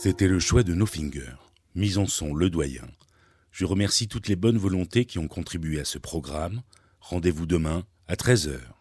C'était le choix de No Finger. Mise en son, Le Doyen. Je remercie toutes les bonnes volontés qui ont contribué à ce programme. Rendez-vous demain à 13h.